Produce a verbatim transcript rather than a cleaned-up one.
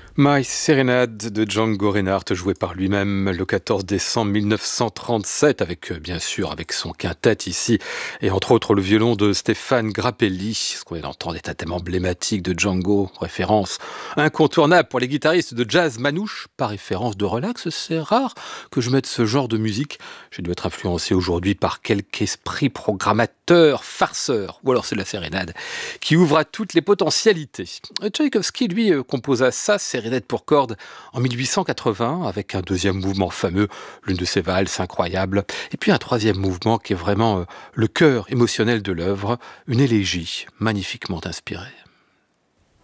My Serenade de Django Reinhardt, joué par lui-même le quatorze décembre mille neuf cent trente-sept, avec euh, bien sûr avec son quintet ici, et entre autres le violon de Stéphane Grappelli. Ce qu'on vient d'entendre est un thème emblématique de Django, référence incontournable pour les guitaristes de jazz manouche, pas référence de relax. C'est rare que je mette ce genre de musique. J'ai dû être influencé aujourd'hui par quelque esprit programmateur, farceur, ou alors c'est la sérénade, qui ouvre à toutes les potentialités. Tchaïkovski, lui, euh, composa sa sérénade pour cordes en mille huit cent quatre-vingts, avec un deuxième mouvement fameux, l'une de ses valses incroyables, et puis un troisième mouvement qui est vraiment euh, le cœur émotionnel de l'œuvre, une élégie magnifiquement inspirée.